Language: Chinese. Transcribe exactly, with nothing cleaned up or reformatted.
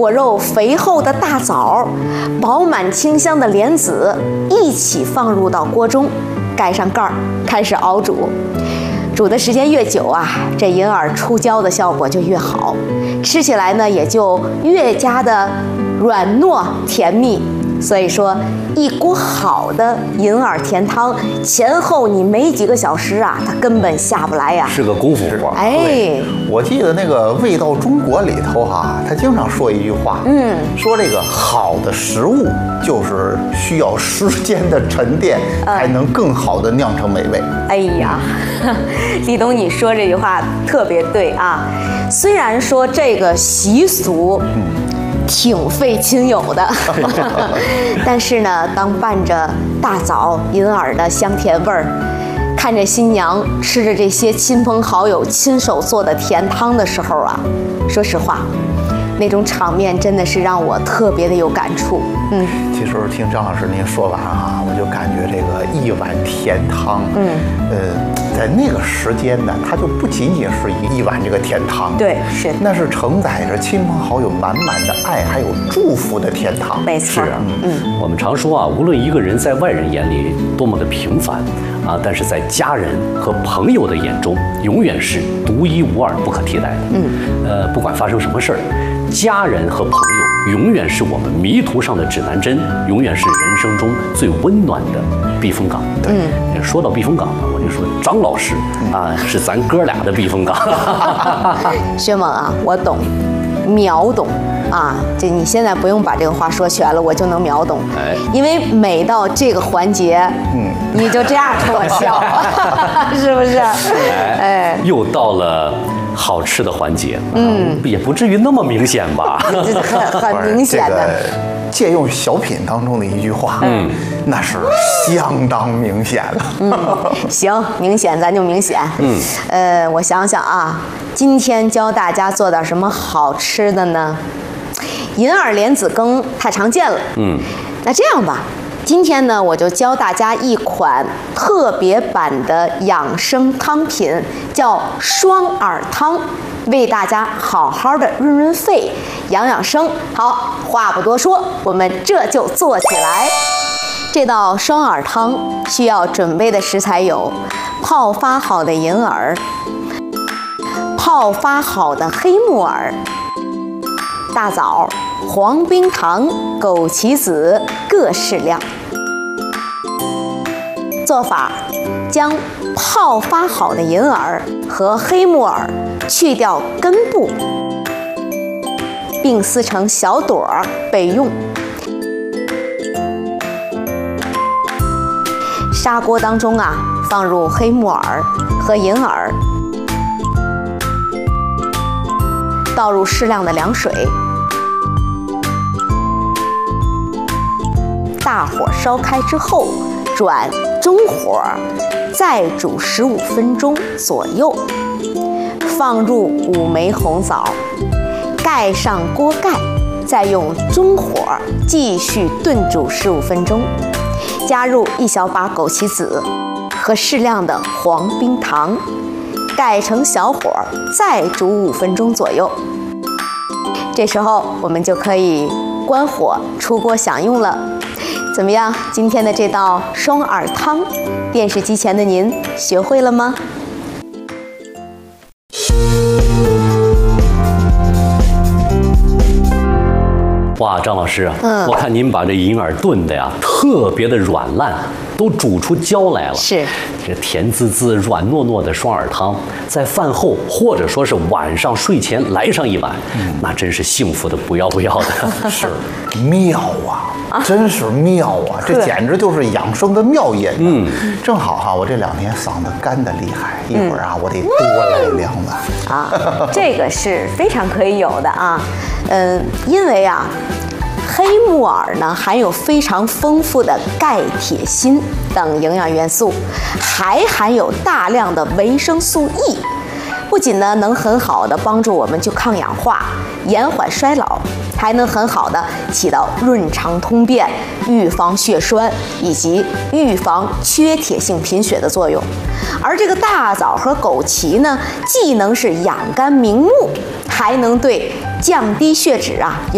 果肉肥厚的大枣，饱满清香的莲子一起放入到锅中，盖上盖儿，开始熬煮。煮的时间越久啊，这银耳出胶的效果就越好，吃起来呢也就越加的软糯甜蜜。所以说，一锅好的银耳甜汤，前后你没几个小时啊，它根本下不来呀， 是个功夫活。 哎， 我记得那个《味道中国》里头哈、啊，他经常说一句话，嗯，说这个好的食物就是需要时间的沉淀，才能更好的酿成美味。 哎呀，立冬你说这句话特别对啊，虽然说这个习俗，嗯。挺费亲友的，但是呢，当伴着大枣、银耳的香甜味儿，看着新娘吃着这些亲朋好友亲手做的甜汤的时候啊，说实话，那种场面真的是让我特别的有感触。嗯， 其实听张老师您说完啊，我就感觉这个一碗甜汤，嗯，呃，在那个时间呢，它就不仅仅是一一碗这个甜汤， 对，是， 那是承载着亲朋好友满满的爱还有祝福的甜汤。 没错， 是啊，嗯，我们常说啊，无论一个人在外人眼里多么的平凡啊，但是在家人和朋友的眼中，永远是独一无二、不可替代的。嗯，呃，不管发生什么事儿，家人和朋友永远是我们迷途上的指南针，永远是人生中最温暖的避风港。对，嗯、说到避风港呢，我就说张老师啊，是咱哥俩的避风港。 薛猛啊，我懂，秒懂。啊，这你现在不用把这个话说全了，我就能秒懂。哎，因为每到这个环节，嗯，你就这样冲我笑，是不是？ 哎，又到了好吃的环节，嗯，也不至于那么明显吧？ 很很明显的。 借用小品当中的一句话，嗯，那是相当明显了。 嗯，行，明显咱就明显。嗯，呃，我想想啊，今天教大家做点什么好吃的呢？银耳莲子羹太常见了，嗯，那这样吧，今天呢，我就教大家一款特别版的养生汤品，叫双耳汤，为大家好好的润润肺、养养生。好，话不多说，我们这就做起来。这道双耳汤需要准备的食材有：泡发好的银耳、泡发好的黑木耳、大枣、黄冰糖、枸杞子各适量。做法：将泡发好的银耳和黑木耳去掉根部，并撕成小朵儿备用。砂锅当中啊，放入黑木耳和银耳，倒入适量的凉水，大火烧开之后，转中火，再煮十五分钟左右。放入五枚红枣，盖上锅盖，再用中火继续炖煮十五分钟。加入一小把枸杞子和适量的黄冰糖，盖成小火，再煮五分钟左右。这时候我们就可以关火出锅享用了。怎么样？今天的这道双耳汤，电视机前的您学会了吗？ 哇，张老师，嗯，我看您把这银耳炖的呀，特别的软烂，都煮出胶来了。 是， 这甜滋滋、软糯糯的双耳汤，在饭后或者说是晚上睡前来上一碗，嗯、那真是幸福的不要不要的。 是，妙啊！真是妙啊！这简直就是养生的妙饮。嗯，正好哈，我这两天嗓子干的厉害，一会儿啊，我得多来两碗。 啊，这个是非常可以有的啊。嗯，因为啊，黑木耳呢含有非常丰富的钙、铁、锌等营养元素，还含有大量的维生素 E。不仅呢能很好的帮助我们去抗氧化、延缓衰老，还能很好的起到润肠通便、预防血栓以及预防缺铁性贫血的作用。而这个大枣和枸杞呢，既能是养肝明目，还能对降低血脂啊有